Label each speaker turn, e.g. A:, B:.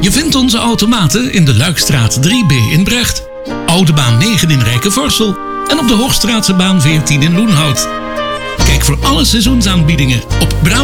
A: Je vindt onze automaten in de Luikstraat 3B in Brecht, Oude Baan 9 in Rijkenvorsel en op de Hoogstraatse baan 14 in Loenhout. Kijk voor alle seizoensaanbiedingen op